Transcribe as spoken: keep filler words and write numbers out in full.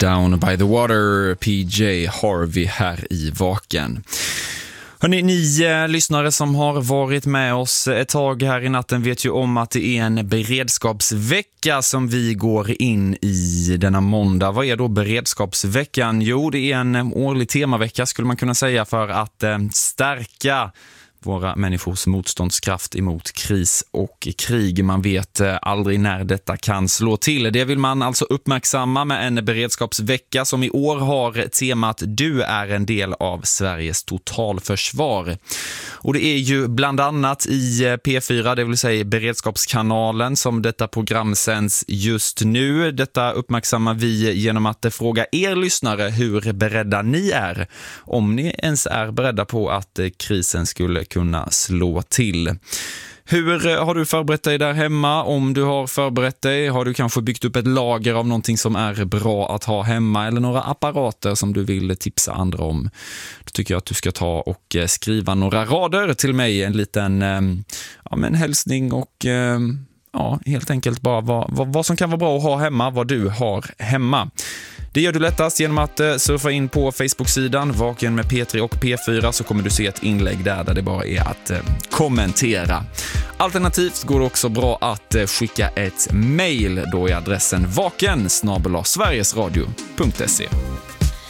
Down by the Water, P J Harvey här i Vaken. Hörrni, ni eh, lyssnare som har varit med oss ett tag här i natten vet ju om att det är en beredskapsvecka som vi går in i denna måndag. Vad är då beredskapsveckan? Jo, det är en årlig temavecka skulle man kunna säga för att eh, stärka våra människors motståndskraft emot kris och krig. Man vet aldrig när detta kan slå till. Det vill man alltså uppmärksamma med en beredskapsvecka som i år har temat Du är en del av Sveriges totalförsvar. Och det är ju bland annat i P fyra, det vill säga beredskapskanalen, som detta program sänds just nu. Detta uppmärksammar vi genom att fråga er lyssnare hur beredda ni är. Om ni ens är beredda på att krisen skulle kunna slå till. Hur har du förberett dig där hemma? Om du har förberett dig, har du kanske byggt upp ett lager av någonting som är bra att ha hemma eller några apparater som du vill tipsa andra om? Då tycker jag att du ska ta och skriva några rader till mig, en liten ja, men hälsning och ja, helt enkelt bara vad, vad, vad som kan vara bra att ha hemma, vad du har hemma. Det gör du lättast genom att surfa in på Facebook-sidan Vaken med P tre och P fyra, så kommer du se ett inlägg där där det bara är att kommentera. Alternativt går det också bra att skicka ett mejl, då är adressen vaken snabel-a sverigesradio punkt se.